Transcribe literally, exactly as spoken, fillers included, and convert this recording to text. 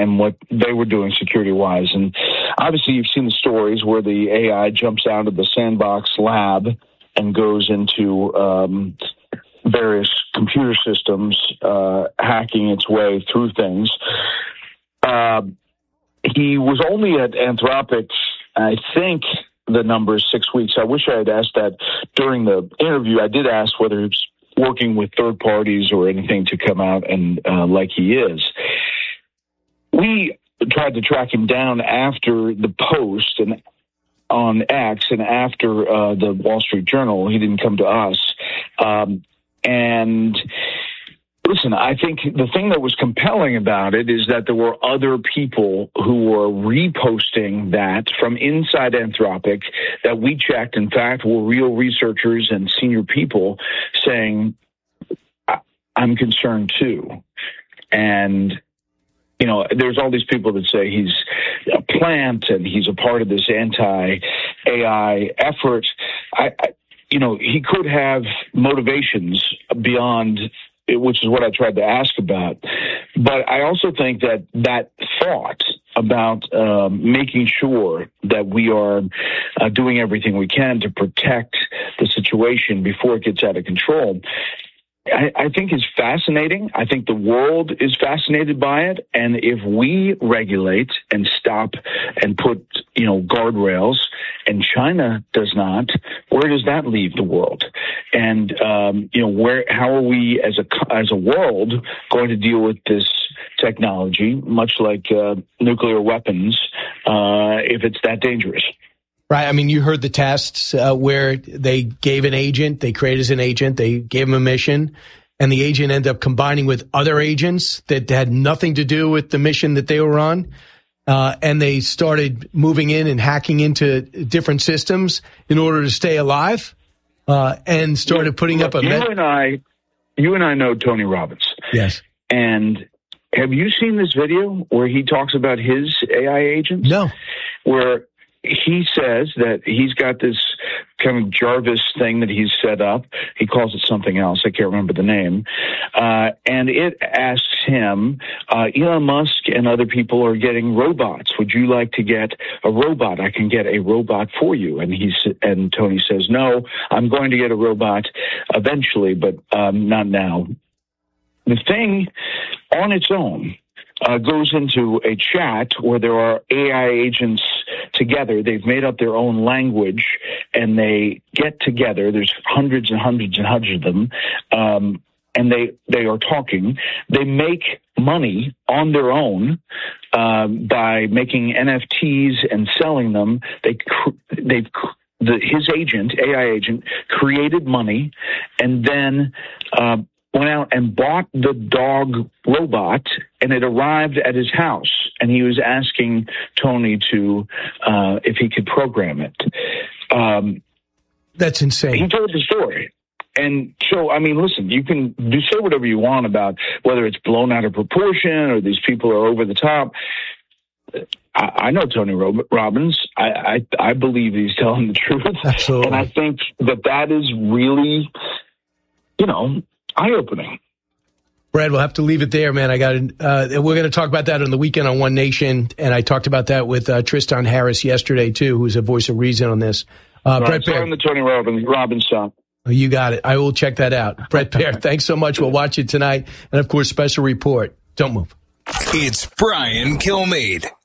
and what they were doing security-wise. And obviously you've seen the stories where the A I jumps out of the sandbox lab and goes into um, various computer systems, uh, hacking its way through things. Uh, he was only at Anthropic, I think the number is six weeks. I wish I had asked that during the interview. I did ask whether he was working with third parties or anything to come out and uh, like he is. We tried to track him down after the post and on X and after uh, the Wall Street Journal. He didn't come to us. Um, and listen, I think the thing that was compelling about it is that there were other people who were reposting that from inside Anthropic that we checked, in fact, were real researchers and senior people saying, I'm concerned too. And, you know, there's all these people that say he's a plant and he's a part of this anti-A I effort. I, I you know, he could have motivations beyond, which is what I tried to ask about. But I also think that that thought about um, making sure that we are uh, doing everything we can to protect the situation before it gets out of control, I, I think is fascinating. I think the world is fascinated by it. And if we regulate and stop and put, you know, guardrails, and China does not, where does that leave the world? And, um, you know, where, how are we as a, as a world going to deal with this technology, much like uh, nuclear weapons, uh, if it's that dangerous? Right. I mean, you heard the tests uh, where they gave an agent, they created an agent, they gave him a mission, and the agent ended up combining with other agents that had nothing to do with the mission that they were on. Uh, and they started moving in and hacking into different systems in order to stay alive, uh, and started putting Look, up a... You med- and I, you and I know Tony Robbins. Yes. And have you seen this video where he talks about his A I agents? No. Where he says that he's got this kind of Jarvis thing that he's set up. He calls it something else. I can't remember the name. Uh, and it asks him, uh, Elon Musk and other people are getting robots. Would you like to get a robot? I can get a robot for you. And he's, and Tony says, no, I'm going to get a robot eventually, but um, not now. The thing on its own Uh, goes into a chat where there are A I agents together. They've made up their own language and they get together. There's hundreds and hundreds and hundreds of them. Um, and they, they are talking. They make money on their own um, by making N F Ts and selling them. They, they've, the, his agent, A I agent, created money and then, uh, went out and bought the dog robot, and it arrived at his house, and he was asking Tony to, uh, if he could program it. Um, That's insane. He told the story. And so, I mean, listen, you can do say whatever you want about whether it's blown out of proportion or these people are over the top. I, I know Tony Robbins. I, I, I believe he's telling the truth. Absolutely. And I think that that is really, you know, eye-opening. Brad, we'll have to leave it there, man. I got. Uh, we're going to talk about that on the weekend on One Nation, and I talked about that with uh, Tristan Harris yesterday too, who's a voice of reason on this. Uh, right, Brett Baer, on the Tony Robbins, Robbins song. Oh, you got it. I will check that out. Brett Baer, thanks so much. We'll watch it tonight, and of course, special report. Don't move. It's Brian Kilmeade.